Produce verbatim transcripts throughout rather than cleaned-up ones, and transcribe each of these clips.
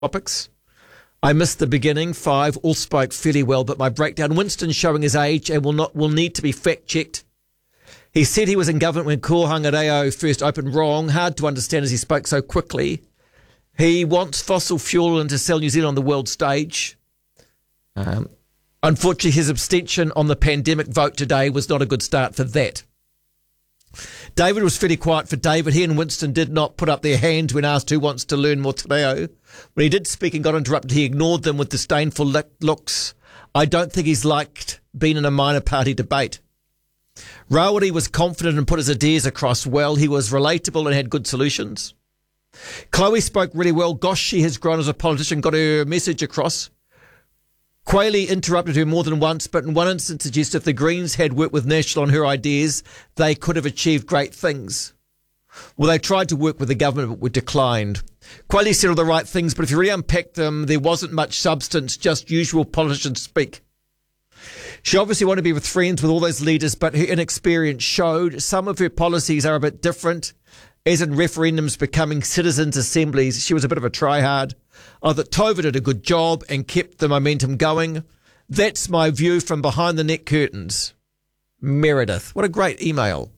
topics. I missed the beginning. Five, all spoke fairly well, but my breakdown. Winston showing his age and will not will need to be fact-checked. He said he was in government when Kohanga first opened. Wrong. Hard to understand as he spoke so quickly. He wants fossil fuel and to sell New Zealand on the world stage. Um, unfortunately, his abstention on the pandemic vote today was not a good start for that. David was fairly quiet for David. He and Winston did not put up their hands when asked who wants to learn more Te When he did speak and got interrupted, he ignored them with disdainful looks. I don't think he's liked being in a minor party debate. Rawiri was confident and put his ideas across well. He was relatable and had good solutions. Chloe spoke really well. Gosh, she has grown as a politician, got her message across. Quayle interrupted her more than once, but in one instance suggested if the Greens had worked with National on her ideas, they could have achieved great things. Well, they tried to work with the government, but were declined. Quayle said all the right things, but if you really unpack them, there wasn't much substance, just usual politicians speak. She obviously wanted to be with friends with all those leaders, but her inexperience showed some of her policies are a bit different, as in referendums becoming citizens' assemblies. She was a bit of a try-hard. Oh, that Tova did a good job and kept the momentum going. That's my view from behind the net curtains. Meredith. What a great email.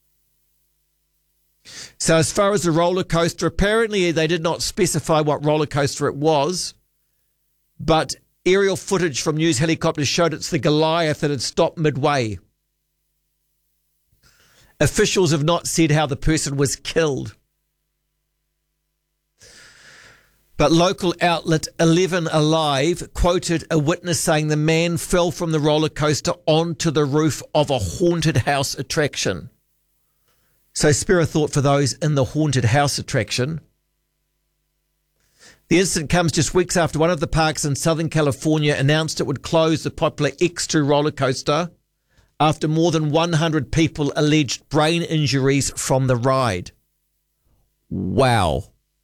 So as far as the roller coaster, apparently they did not specify what roller coaster it was, but aerial footage from news helicopters showed it's the Goliath that had stopped midway. Officials have not said how the person was killed. But local outlet eleven Alive quoted a witness saying the man fell from the roller coaster onto the roof of a haunted house attraction. So spare a thought for those in the haunted house attraction. The incident comes just weeks after one of the parks in Southern California announced it would close the popular X two roller coaster after more than one hundred people alleged brain injuries from the ride. Wow.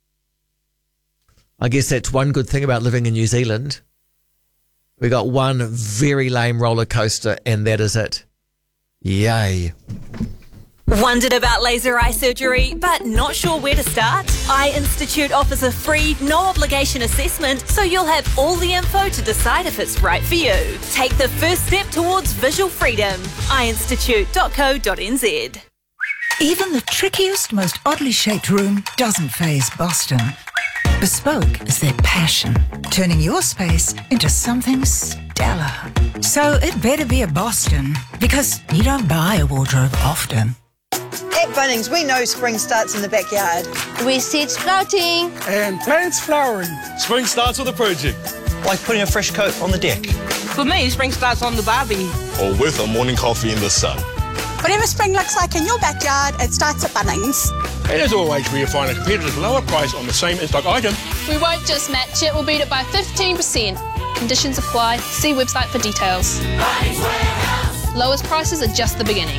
I guess that's one good thing about living in New Zealand. We got one very lame roller coaster and that is it. Yay. Wondered about laser eye surgery, but not sure where to start? Eye Institute offers a free, no-obligation assessment, so you'll have all the info to decide if it's right for you. Take the first step towards visual freedom. eye institute dot co dot n z. Even the trickiest, most oddly shaped room doesn't faze Boston. Bespoke is their passion, turning your space into something stellar. So it better be a Boston, because you don't buy a wardrobe often. At Bunnings, we know spring starts in the backyard. We seed sprouting. And plants flowering. Spring starts with a project. Like putting a fresh coat on the deck. For me, spring starts on the barbie. Or with a morning coffee in the sun. Whatever spring looks like in your backyard, it starts at Bunnings. And as always, we find a competitive lower price on the same in-stock item. We won't just match it, we'll beat it by fifteen percent. Conditions apply. See website for details. Bunnings Warehouse. Lowest prices are just the beginning.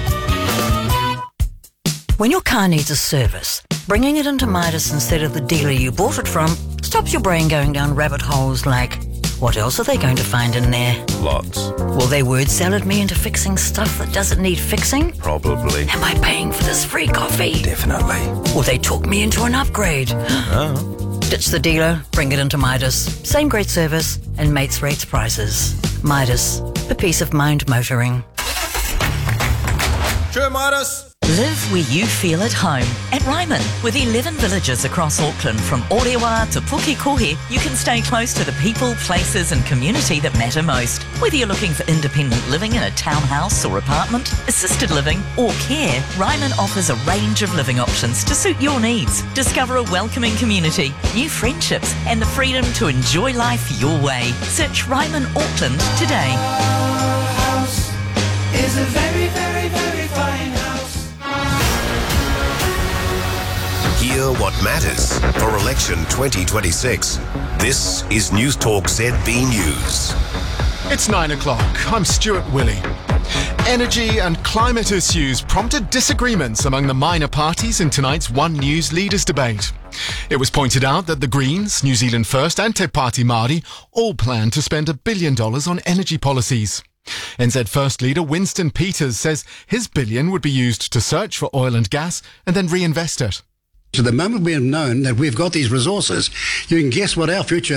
When your car needs a service, bringing it into Midas instead of the dealer you bought it from stops your brain going down rabbit holes like, what else are they going to find in there? Lots. Will they word salad me into fixing stuff that doesn't need fixing? Probably. Am I paying for this free coffee? Definitely. Will they talk me into an upgrade? Oh. Ditch the dealer, bring it into Midas. Same great service and mates rates prices. Midas, for peace of mind motoring. Sure, Midas. Live where you feel at home. At Ryman, with eleven villages across Auckland from Orewa to Pukekohe, you can stay close to the people, places and community that matter most. Whether you're looking for independent living in a townhouse or apartment, assisted living or care, Ryman offers a range of living options to suit your needs. Discover a welcoming community, new friendships and the freedom to enjoy life your way. Search Ryman Auckland today. Our house is a very, very, very fine house. Hear what matters for election twenty twenty-six. This is News Talk Z B News. It's nine o'clock. I'm Stuart Willey. Energy and climate issues prompted disagreements among the minor parties in tonight's One News Leaders debate. It was pointed out that the Greens, New Zealand First and Te Pāti Māori all plan to spend a billion dollars on energy policies. N Z First leader Winston Peters says his billion would be used to search for oil and gas and then reinvest it. So the moment we have known that we've got these resources, you can guess what our future